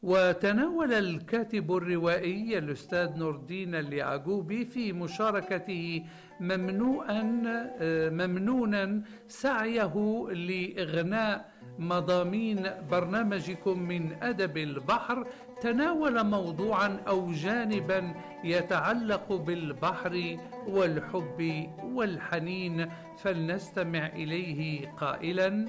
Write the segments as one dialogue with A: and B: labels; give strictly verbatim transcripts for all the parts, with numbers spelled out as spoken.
A: وتناول الكاتب الروائي الأستاذ نور الدين اليعقوبي في مشاركته ممنوءا ممنونا سعيه لإغناء مضامين برنامجكم من أدب البحر، تناول موضوعا أو جانبا يتعلق بالبحر والحب والحنين، فلنستمع إليه قائلا: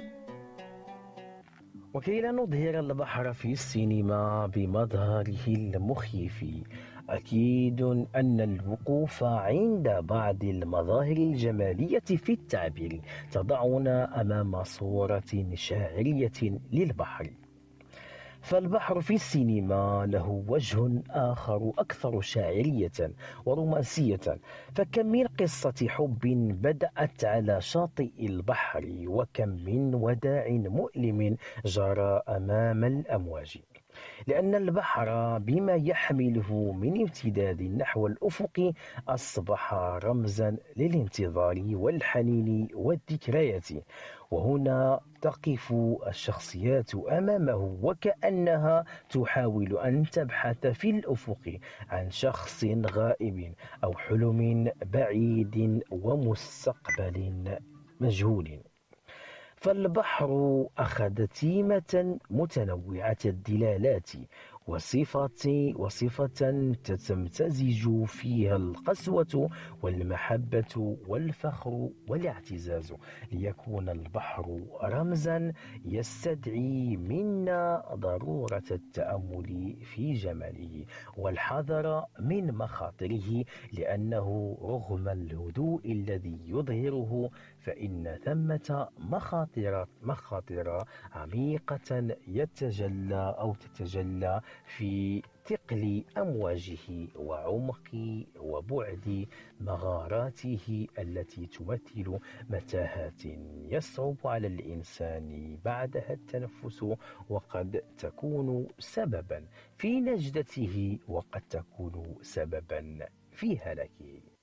B: وكي لا نظهر البحر في السينما بمظهره المخيف، أكيد أن الوقوف عند بعض المظاهر الجمالية في التعبير تضعنا أمام صورة شاعرية للبحر. فالبحر في السينما له وجه آخر أكثر شاعرية ورومانسية، فكم من قصة حب بدأت على شاطئ البحر، وكم من وداع مؤلم جرى أمام الأمواج، لأن البحر بما يحمله من امتداد نحو الأفق أصبح رمزا للانتظار والحنين والذكريات. وهنا تقف الشخصيات أمامه وكأنها تحاول أن تبحث في الأفق عن شخص غائب أو حلم بعيد ومستقبل مجهول. فالبحر أخذ تيمة متنوعة الدلالات وصفة وصفة تمتزج فيها القسوة والمحبة والفخر والاعتزاز، ليكون البحر رمزا يستدعي منا ضرورة التأمل في جماله والحذر من مخاطره، لأنه رغم الهدوء الذي يظهره فإن ثمة مخاطر مخاطر عميقة يتجلى أو تتجلى في ثقل أمواجه وعمق وبعد مغاراته التي تمثل متاهات يصعب على الإنسان بعدها التنفس، وقد تكون سببا في نجدته وقد تكون سببا في هلاكه.